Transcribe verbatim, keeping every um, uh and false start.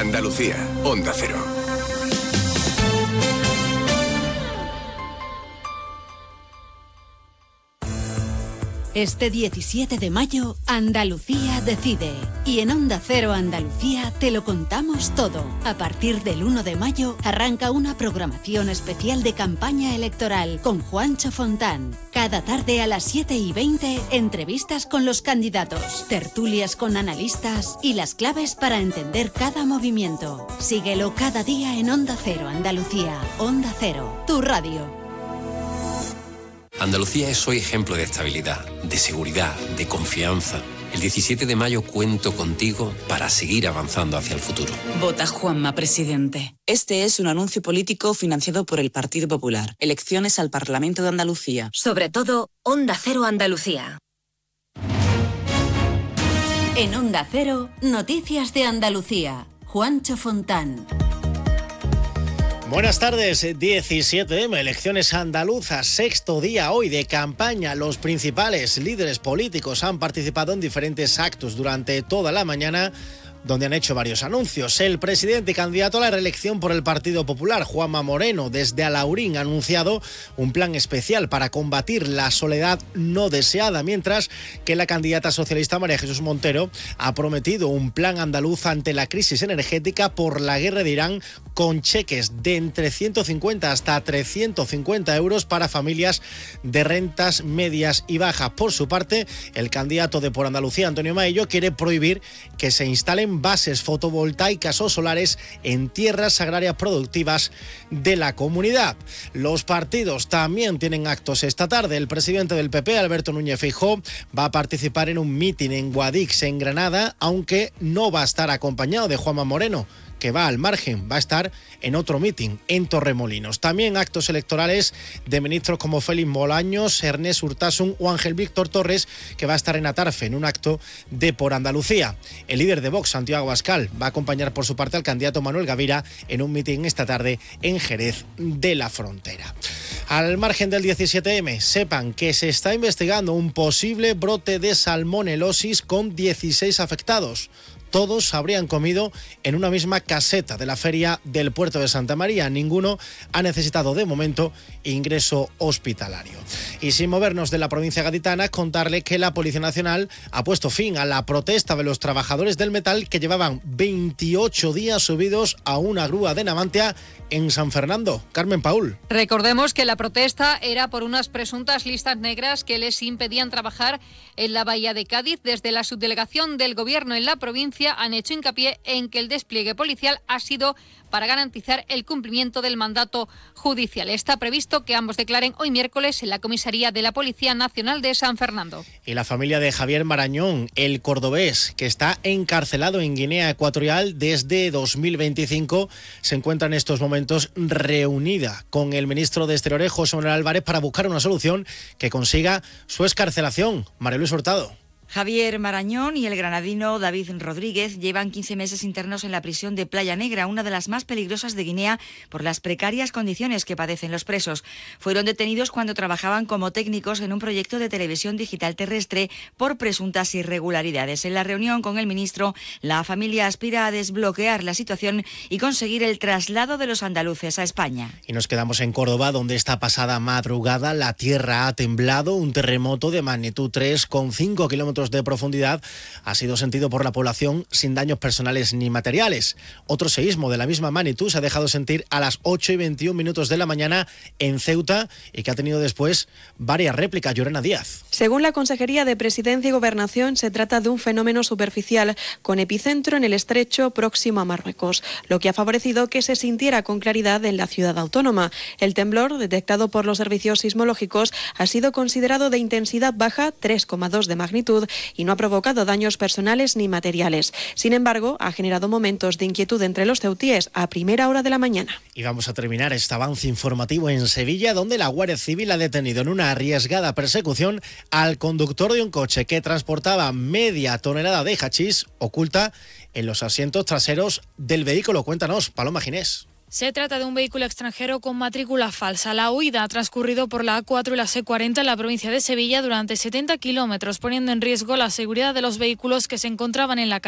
Andalucía, Onda Cero. Este diecisiete de mayo, Andalucía decide. Y en Onda Cero Andalucía te lo contamos todo. A partir del uno de mayo arranca una programación especial de campaña electoral con Juancho Fontán. Cada tarde a las siete y veinte, entrevistas con los candidatos, tertulias con analistas y las claves para entender cada movimiento. Síguelo cada día en Onda Cero Andalucía. Onda Cero, tu radio. Andalucía es hoy ejemplo de estabilidad, de seguridad, de confianza. El diecisiete de mayo cuento contigo para seguir avanzando hacia el futuro. Vota Juanma, presidente. Este es un anuncio político financiado por el Partido Popular. Elecciones al Parlamento de Andalucía. Sobre todo, Onda Cero Andalucía. En Onda Cero, noticias de Andalucía. Juancho Fontán. Buenas tardes, diecisiete eme, elecciones andaluzas, sexto día hoy de campaña. Los principales líderes políticos han participado en diferentes actos durante toda la mañana, donde han hecho varios anuncios. El presidente y candidato a la reelección por el Partido Popular, Juanma Moreno, desde Alhaurín ha anunciado un plan especial para combatir la soledad no deseada, mientras que la candidata socialista María Jesús Montero ha prometido un plan andaluz ante la crisis energética por la guerra de Irán, con cheques de entre ciento cincuenta hasta trescientos cincuenta euros para familias de rentas medias y bajas. Por su parte, el candidato de Por Andalucía, Antonio Maillo, quiere prohibir que se instalen bases fotovoltaicas o solares en tierras agrarias productivas de la comunidad. Los partidos también tienen actos esta tarde. El presidente del P P, Alberto Núñez Feijóo, va a participar en un mitin en Guadix, en Granada, aunque no va a estar acompañado de Juanma Moreno, que va al margen, va a estar en otro mitin en Torremolinos. También actos electorales de ministros como Félix Bolaños, Ernest Urtasun o Ángel Víctor Torres, que va a estar en Atarfe en un acto de Por Andalucía. El líder de Vox, Santiago Abascal, va a acompañar por su parte al candidato Manuel Gavira en un mitin esta tarde en Jerez de la Frontera. Al margen del diecisiete eme, sepan que se está investigando un posible brote de salmonelosis con dieciséis afectados. Todos habrían comido en una misma caseta de la feria del puerto de Santa María. Ninguno ha necesitado de momento ingreso hospitalario. Y sin movernos de la provincia gaditana, contarle que la Policía Nacional ha puesto fin a la protesta de los trabajadores del metal que llevaban veintiocho días subidos a una grúa de Navantia en San Fernando. Carmen Paul. Recordemos que la protesta era por unas presuntas listas negras que les impedían trabajar en la bahía de Cádiz. Desde la subdelegación del Gobierno en la provincia han hecho hincapié en que el despliegue policial ha sido para garantizar el cumplimiento del mandato judicial. Está previsto que ambos declaren hoy miércoles en la comisaría de la Policía Nacional de San Fernando. Y la familia de Javier Marañón, el cordobés, que está encarcelado en Guinea Ecuatorial desde dos mil veinticinco, se encuentra en estos momentos reunida con el ministro de Exteriores, José Manuel Álvarez, para buscar una solución que consiga su excarcelación. María Luis Hurtado. Javier Marañón y el granadino David Rodríguez llevan quince meses internos en la prisión de Playa Negra, una de las más peligrosas de Guinea, por las precarias condiciones que padecen los presos. Fueron detenidos cuando trabajaban como técnicos en un proyecto de televisión digital terrestre por presuntas irregularidades. En la reunión con el ministro, la familia aspira a desbloquear la situación y conseguir el traslado de los andaluces a España. Y nos quedamos en Córdoba, donde esta pasada madrugada la tierra ha temblado. Un terremoto de magnitud tres con cinco kilómetros de profundidad ha sido sentido por la población sin daños personales ni materiales. Otro seísmo de la misma magnitud se ha dejado sentir a las ocho y veintiún minutos de la mañana en Ceuta y que ha tenido después varias réplicas. Llorena Díaz. Según la Consejería de Presidencia y Gobernación, se trata de un fenómeno superficial con epicentro en el estrecho próximo a Marruecos, lo que ha favorecido que se sintiera con claridad en la ciudad autónoma. El temblor, detectado por los servicios sismológicos, ha sido considerado de intensidad baja, tres coma dos de magnitud, y no ha provocado daños personales ni materiales. Sin embargo, ha generado momentos de inquietud entre los ceutíes a primera hora de la mañana. Y vamos a terminar este avance informativo en Sevilla, donde la Guardia Civil ha detenido en una arriesgada persecución al conductor de un coche que transportaba media tonelada de hachís oculta en los asientos traseros del vehículo. Cuéntanos, Paloma Ginés. Se trata de un vehículo extranjero con matrícula falsa. La huida ha transcurrido por la A cuatro y la C cuarenta en la provincia de Sevilla durante setenta kilómetros, poniendo en riesgo la seguridad de los vehículos que se encontraban en la calle.